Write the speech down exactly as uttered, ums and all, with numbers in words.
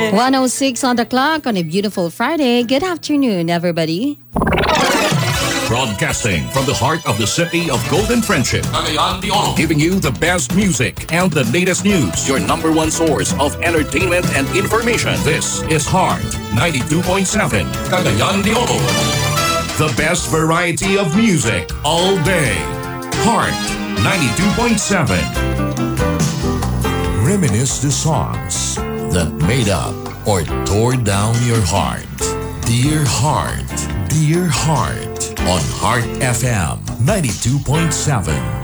one oh six on the clock on a beautiful Friday. Good afternoon, everybody. Broadcasting from the heart of the city of Golden Friendship, Cagayan de Oro, giving you the best music and the latest news. Your number one source of entertainment and information. This is Heart ninety-two point seven, Cagayan de Oro. The best variety of music all day. Heart ninety-two point seven. Reminisce the songs that made up or tore down your heart. Dear Heart, Dear Heart on Heart F M ninety-two point seven.